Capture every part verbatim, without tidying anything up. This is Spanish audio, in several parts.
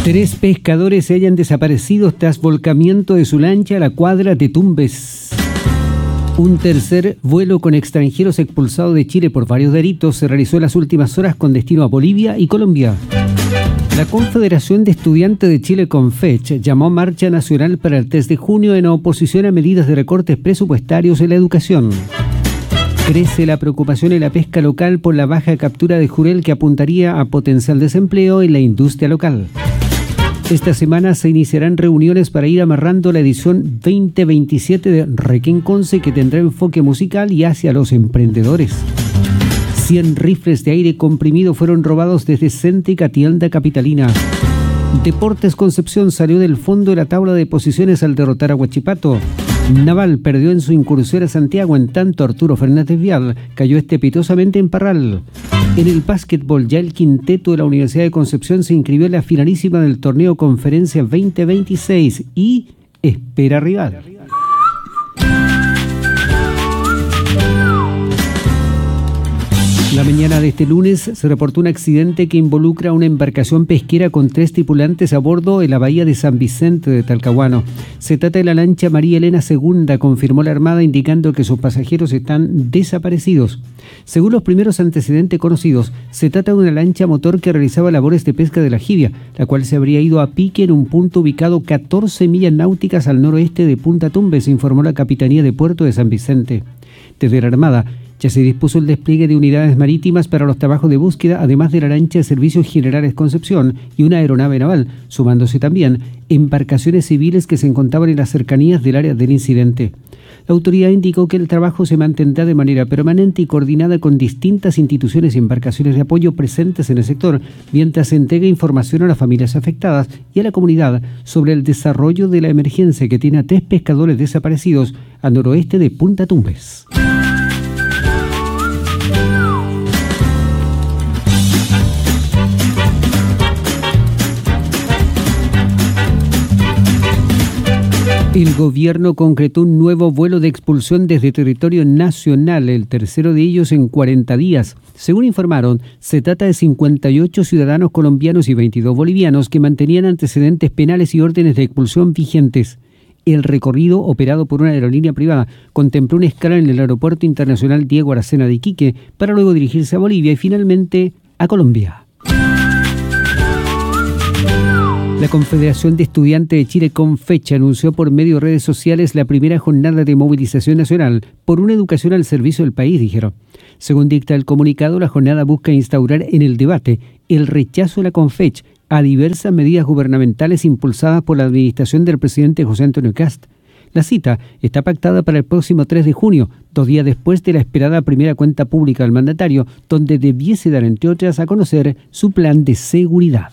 Tres pescadores se hayan desaparecido tras volcamiento de su lancha a la cuadra de Tumbes. Un tercer vuelo con extranjeros expulsado de Chile por varios delitos se realizó en las últimas horas con destino a Bolivia y Colombia. La Confederación de Estudiantes de Chile, CONFECH, llamó marcha nacional para el tres de junio en oposición a medidas de recortes presupuestarios en la educación. Crece la preocupación en la pesca local por la baja captura de jurel que apuntaría a potencial desempleo en la industria local. Esta semana se iniciarán reuniones para ir amarrando la edición veinte veintisiete de Requiem Conce, que tendrá enfoque musical y hacia los emprendedores. cien rifles de aire comprimido fueron robados desde céntrica tienda capitalina. Deportes Concepción salió del fondo de la tabla de posiciones al derrotar a Huachipato. Naval perdió en su incursión a Santiago, en tanto Arturo Fernández Vial cayó estrepitosamente en Parral. En el básquetbol, ya el quinteto de la Universidad de Concepción se inscribió en la finalísima del torneo Conferencia veinte veintiséis y espera rival. La mañana de este lunes se reportó un accidente que involucra a una embarcación pesquera con tres tripulantes a bordo en la bahía de San Vicente de Talcahuano. Se trata de la lancha María Elena segunda, confirmó la Armada, indicando que sus pasajeros están desaparecidos. Según los primeros antecedentes conocidos, se trata de una lancha motor que realizaba labores de pesca de la jibia, la cual se habría ido a pique en un punto ubicado catorce millas náuticas al noroeste de Punta Tumbes, informó la Capitanía de Puerto de San Vicente. Desde la Armada ya se dispuso el despliegue de unidades marítimas para los trabajos de búsqueda, además de la lancha de Servicios Generales Concepción y una aeronave naval, sumándose también embarcaciones civiles que se encontraban en las cercanías del área del incidente. La autoridad indicó que el trabajo se mantendrá de manera permanente y coordinada con distintas instituciones y embarcaciones de apoyo presentes en el sector, mientras se entrega información a las familias afectadas y a la comunidad sobre el desarrollo de la emergencia que tiene a tres pescadores desaparecidos al noroeste de Punta Tumbes. El gobierno concretó un nuevo vuelo de expulsión desde territorio nacional, el tercero de ellos en cuarenta días. Según informaron, se trata de cincuenta y ocho ciudadanos colombianos y veintidós bolivianos que mantenían antecedentes penales y órdenes de expulsión vigentes. El recorrido, operado por una aerolínea privada, contempló una escala en el Aeropuerto Internacional Diego Aracena de Iquique para luego dirigirse a Bolivia y finalmente a Colombia. La Confederación de Estudiantes de Chile, CONFECH, anunció por medio de redes sociales la primera jornada de movilización nacional por una educación al servicio del país, dijeron. Según dicta el comunicado, la jornada busca instaurar en el debate el rechazo de la CONFECH a diversas medidas gubernamentales impulsadas por la administración del presidente José Antonio Kast. La cita está pactada para el próximo tres de junio, dos días después de la esperada primera cuenta pública del mandatario, donde debiese dar, entre otras, a conocer su plan de seguridad.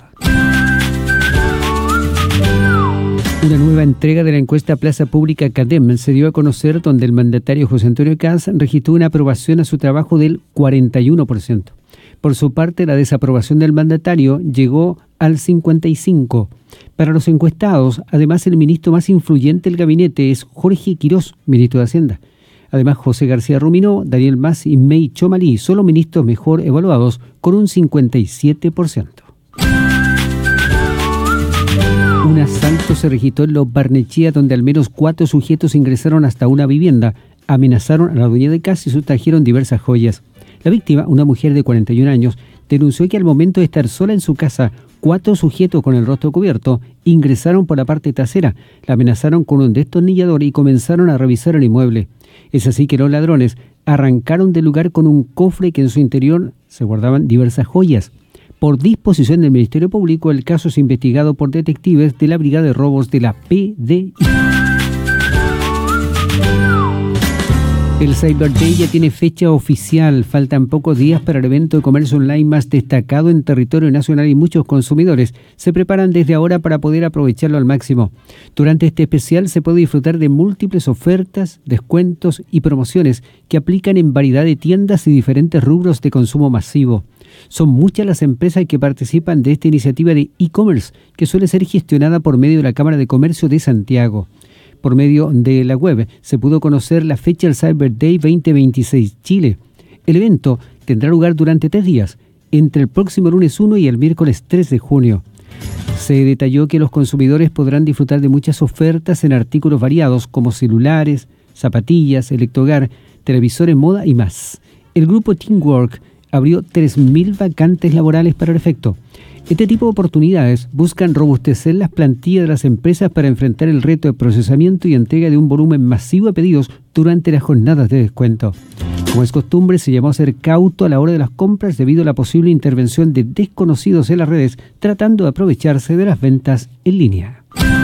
Una nueva entrega de la encuesta Plaza Pública CADEM se dio a conocer, donde el mandatario José Antonio Kast registró una aprobación a su trabajo del cuarenta y uno por ciento. Por su parte, la desaprobación del mandatario llegó al cincuenta y cinco por ciento. Para los encuestados, además, el ministro más influyente del gabinete es Jorge Quirós, ministro de Hacienda. Además, José García Ruminó, Daniel Mas y May Chomalí son los ministros mejor evaluados con un cincuenta y siete por ciento. Un asalto se registró en Los Barnechea, donde al menos cuatro sujetos ingresaron hasta una vivienda, amenazaron a la dueña de casa y sustrajeron diversas joyas. La víctima, una mujer de cuarenta y un años, denunció que al momento de estar sola en su casa, cuatro sujetos con el rostro cubierto ingresaron por la parte trasera, la amenazaron con un destornillador y comenzaron a revisar el inmueble. Es así que los ladrones arrancaron del lugar con un cofre que en su interior se guardaban diversas joyas. Por disposición del Ministerio Público, el caso es investigado por detectives de la Brigada de Robos de la P D I. El Cyber Day ya tiene fecha oficial. Faltan pocos días para el evento de comercio online más destacado en territorio nacional y muchos consumidores se preparan desde ahora para poder aprovecharlo al máximo. Durante este especial se puede disfrutar de múltiples ofertas, descuentos y promociones que aplican en variedad de tiendas y diferentes rubros de consumo masivo. Son muchas las empresas que participan de esta iniciativa de e-commerce, que suele ser gestionada por medio de la Cámara de Comercio de Santiago. Por medio de la web se pudo conocer la fecha del Cyber Day veinte veintiséis Chile. El evento tendrá lugar durante tres días, entre el próximo lunes uno y el miércoles tres de junio. Se detalló que los consumidores podrán disfrutar de muchas ofertas en artículos variados como celulares, zapatillas, electrohogar, televisores, moda y más. El grupo Teamwork abrió tres mil vacantes laborales para el efecto. Este tipo de oportunidades buscan robustecer las plantillas de las empresas para enfrentar el reto de procesamiento y entrega de un volumen masivo de pedidos durante las jornadas de descuento. Como es costumbre, se llamó a ser cauto a la hora de las compras debido a la posible intervención de desconocidos en las redes tratando de aprovecharse de las ventas en línea.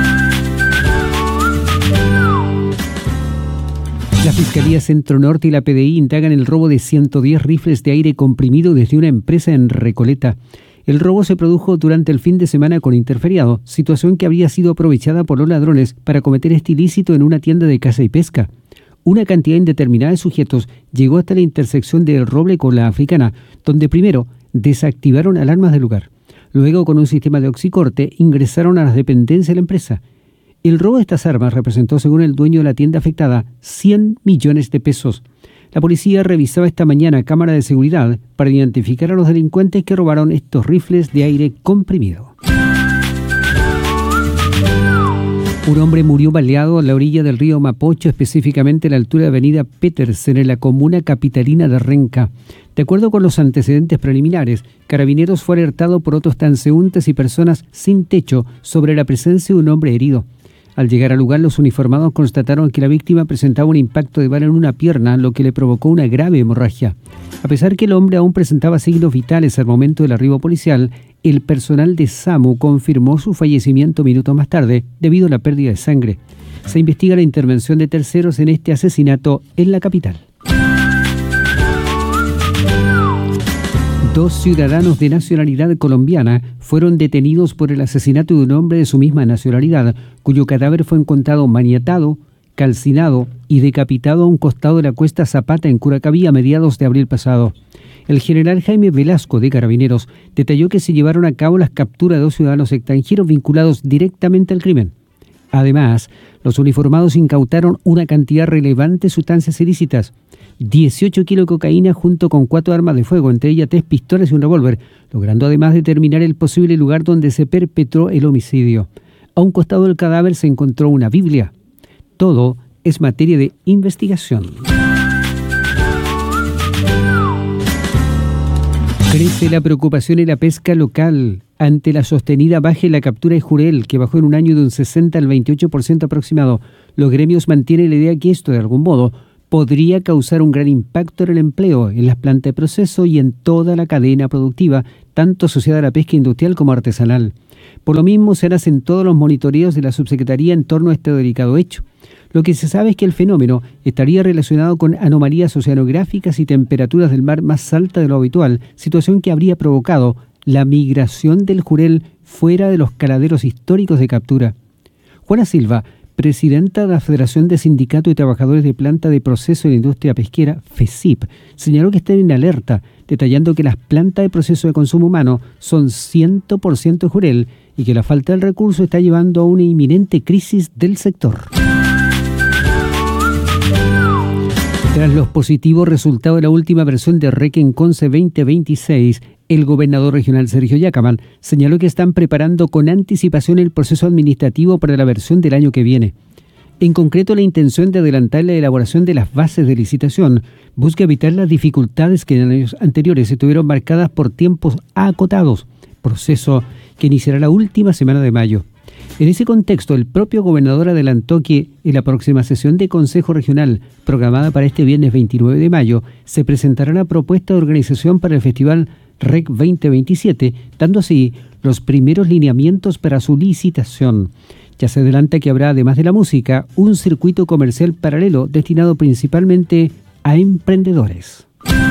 La Fiscalía Centro Norte y la P D I indagan el robo de ciento diez rifles de aire comprimido desde una empresa en Recoleta. El robo se produjo durante el fin de semana con interferiado, situación que habría sido aprovechada por los ladrones para cometer este ilícito en una tienda de caza y pesca. Una cantidad indeterminada de sujetos llegó hasta la intersección del Roble con la Africana, donde primero desactivaron alarmas del lugar. Luego, con un sistema de oxicorte, ingresaron a las dependencias de la empresa. El robo de estas armas representó, según el dueño de la tienda afectada, cien millones de pesos. La policía revisaba esta mañana cámaras de seguridad para identificar a los delincuentes que robaron estos rifles de aire comprimido. Un hombre murió baleado a la orilla del río Mapocho, específicamente a la altura de avenida Petersen, en la comuna capitalina de Renca. De acuerdo con los antecedentes preliminares, Carabineros fue alertado por otros transeúntes y personas sin techo sobre la presencia de un hombre herido. Al llegar al lugar, los uniformados constataron que la víctima presentaba un impacto de bala en una pierna, lo que le provocó una grave hemorragia. A pesar que el hombre aún presentaba signos vitales al momento del arribo policial, el personal de SAMU confirmó su fallecimiento minutos más tarde debido a la pérdida de sangre. Se investiga la intervención de terceros en este asesinato en la capital. Dos ciudadanos de nacionalidad colombiana fueron detenidos por el asesinato de un hombre de su misma nacionalidad, cuyo cadáver fue encontrado maniatado, calcinado y decapitado a un costado de la cuesta Zapata en Curacaví a mediados de abril pasado. El general Jaime Velasco, de Carabineros, detalló que se llevaron a cabo las capturas de dos ciudadanos extranjeros vinculados directamente al crimen. Además, los uniformados incautaron una cantidad relevante de sustancias ilícitas, dieciocho kilos de cocaína junto con cuatro armas de fuego, entre ellas tres pistolas y un revólver, logrando además determinar el posible lugar donde se perpetró el homicidio. A un costado del cadáver se encontró una Biblia. Todo es materia de investigación. Crece la preocupación en la pesca local ante la sostenida baja en la captura de jurel, que bajó en un año de un sesenta al veintiocho por ciento aproximado. Los gremios mantienen la idea que esto, de algún modo, podría causar un gran impacto en el empleo, en las plantas de proceso y en toda la cadena productiva, tanto asociada a la pesca industrial como artesanal. Por lo mismo, se hacen todos los monitoreos de la subsecretaría en torno a este delicado hecho. Lo que se sabe es que el fenómeno estaría relacionado con anomalías oceanográficas y temperaturas del mar más altas de lo habitual, situación que habría provocado la migración del jurel fuera de los caladeros históricos de captura. Juana Silva, presidenta de la Federación de Sindicatos y Trabajadores de Planta de Proceso de la Industria Pesquera, FESIP, señaló que están en alerta, detallando que las plantas de proceso de consumo humano son cien por ciento jurel y que la falta del recurso está llevando a una inminente crisis del sector. Tras los positivos resultados de la última versión de Requiem Conce veinte veintiséis, el gobernador regional Sergio Yacaman señaló que están preparando con anticipación el proceso administrativo para la versión del año que viene. En concreto, la intención de adelantar la elaboración de las bases de licitación busca evitar las dificultades que en años anteriores se tuvieron marcadas por tiempos acotados, proceso que iniciará la última semana de mayo. En ese contexto, el propio gobernador adelantó que en la próxima sesión de Consejo Regional, programada para este viernes veintinueve de mayo, se presentará la propuesta de organización para el Festival R E C veinte veintisiete, dando así los primeros lineamientos para su licitación. Ya se adelanta que habrá, además de la música, un circuito comercial paralelo destinado principalmente a emprendedores.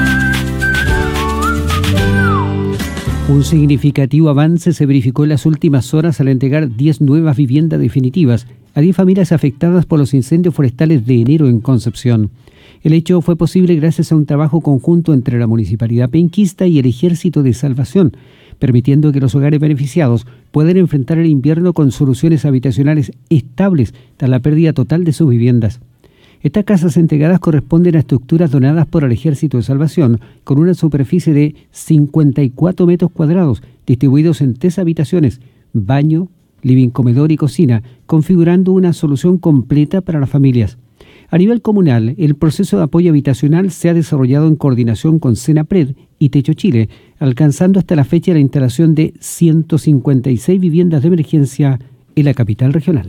Un significativo avance se verificó en las últimas horas al entregar diez nuevas viviendas definitivas a diez familias afectadas por los incendios forestales de enero en Concepción. El hecho fue posible gracias a un trabajo conjunto entre la Municipalidad Penquista y el Ejército de Salvación, permitiendo que los hogares beneficiados puedan enfrentar el invierno con soluciones habitacionales estables tras la pérdida total de sus viviendas. Estas casas entregadas corresponden a estructuras donadas por el Ejército de Salvación, con una superficie de cincuenta y cuatro metros cuadrados, distribuidos en tres habitaciones, baño, living, comedor y cocina, configurando una solución completa para las familias. A nivel comunal, el proceso de apoyo habitacional se ha desarrollado en coordinación con Senapred y Techo Chile, alcanzando hasta la fecha la instalación de ciento cincuenta y seis viviendas de emergencia en la capital regional.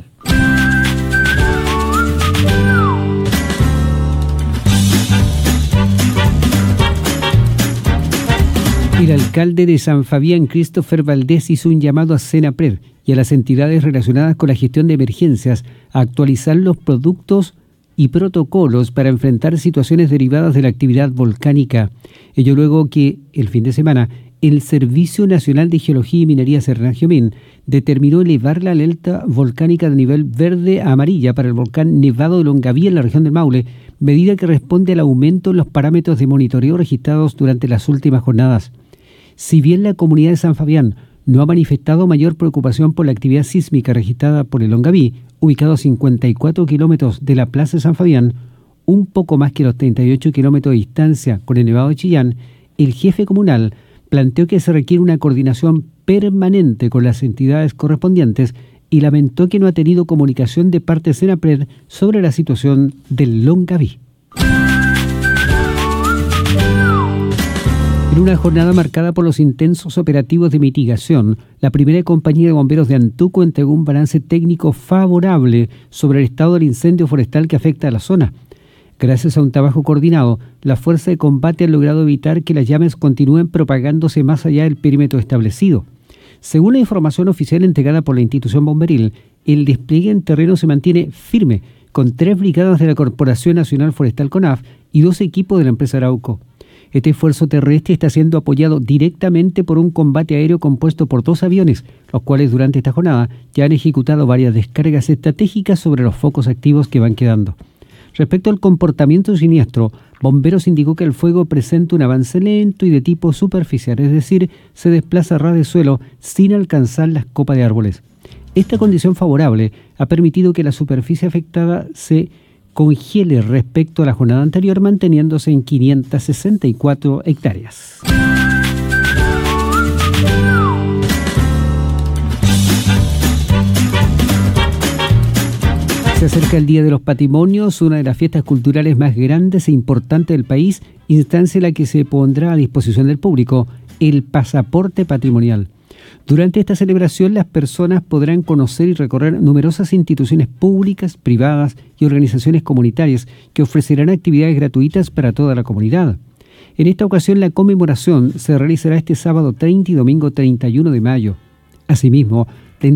El alcalde de San Fabián, Christopher Valdés, hizo un llamado a Senapred y a las entidades relacionadas con la gestión de emergencias a actualizar los productos y protocolos para enfrentar situaciones derivadas de la actividad volcánica. Ello luego que, el fin de semana, el Servicio Nacional de Geología y Minería Serrangiomín determinó elevar la alerta volcánica de nivel verde a amarilla para el volcán Nevado de Longaví en la región del Maule, medida que responde al aumento en los parámetros de monitoreo registrados durante las últimas jornadas. Si bien la comunidad de San Fabián no ha manifestado mayor preocupación por la actividad sísmica registrada por el Longaví, ubicado a cincuenta y cuatro kilómetros de la Plaza de San Fabián, un poco más que los treinta y ocho kilómetros de distancia con el Nevado de Chillán, el jefe comunal planteó que se requiere una coordinación permanente con las entidades correspondientes y lamentó que no ha tenido comunicación de parte de Senapred sobre la situación del Longaví. En una jornada marcada por los intensos operativos de mitigación, la primera compañía de bomberos de Antuco entregó un balance técnico favorable sobre el estado del incendio forestal que afecta a la zona. Gracias a un trabajo coordinado, la fuerza de combate ha logrado evitar que las llamas continúen propagándose más allá del perímetro establecido. Según la información oficial entregada por la institución bomberil, el despliegue en terreno se mantiene firme, con tres brigadas de la Corporación Nacional Forestal CONAF y dos equipos de la empresa Arauco. Este esfuerzo terrestre está siendo apoyado directamente por un combate aéreo compuesto por dos aviones, los cuales durante esta jornada ya han ejecutado varias descargas estratégicas sobre los focos activos que van quedando. Respecto al comportamiento siniestro, Bomberos indicó que el fuego presenta un avance lento y de tipo superficial, es decir, se desplaza a ras de suelo sin alcanzar las copas de árboles. Esta condición favorable ha permitido que la superficie afectada se congele respecto a la jornada anterior, manteniéndose en quinientas sesenta y cuatro hectáreas. Se acerca el Día de los Patrimonios, una de las fiestas culturales más grandes e importantes del país, instancia en la que se pondrá a disposición del público el pasaporte patrimonial. Durante esta celebración, las personas podrán conocer y recorrer numerosas instituciones públicas, privadas y organizaciones comunitarias que ofrecerán actividades gratuitas para toda la comunidad. En esta ocasión, la conmemoración se realizará este sábado treinta y domingo treinta y uno de mayo. Asimismo,